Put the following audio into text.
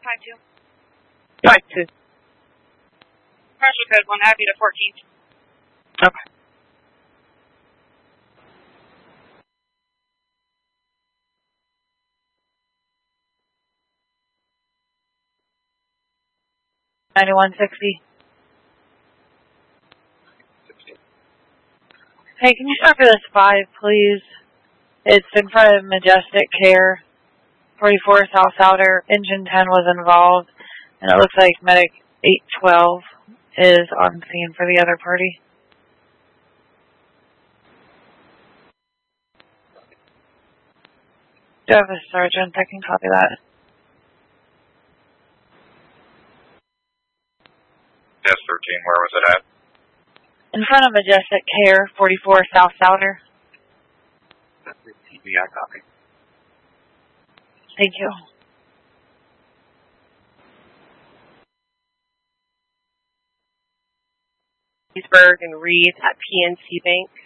5-2. 5-2. Partial code 1 Abbey to 14th. Okay. $91.60. Hey, can you start for this 5, please? It's in front of Majestic Care, 44 South Souder. Engine 10 was involved, and it looks like Medic 812 is on scene for the other party. Do you have a sergeant that can copy that? Yes, 13. Where was it at? In front of Majestic Care, 44 South Souder. Yeah, copy. Thank you. Leesburg and Reed at PNC Bank.